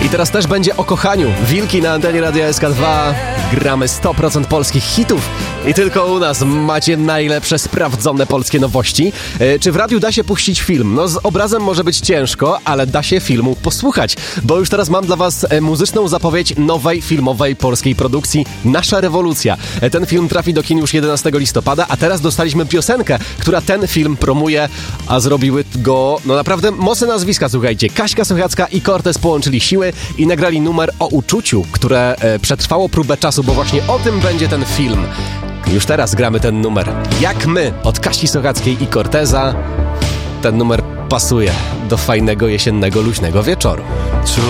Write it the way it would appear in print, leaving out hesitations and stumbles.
teraz też będzie o kochaniu. Wilki na antenie Radia SK2. Gramy 100% polskich hitów i tylko u nas macie najlepsze, sprawdzone polskie nowości. Czy w radiu da się puścić film? No z obrazem może być ciężko, ale da się filmu posłuchać, bo już teraz mam dla was muzyczną zapowiedź nowej filmowej polskiej produkcji Nasza rewolucja. Ten film trafi do kin już 11 listopada, a teraz dostaliśmy piosenkę, która ten film promuje, a zrobiły go no naprawdę mocne nazwiska, słuchajcie. Kaśka Sochacka i Cortez połączyli siły i nagrali numer o uczuciu, które przetrwało próbę czasu, bo właśnie o tym będzie ten film. Już teraz gramy ten numer. Jak my od Kasi Sochackiej i Corteza. Ten numer pasuje do fajnego, jesiennego, luźnego wieczoru.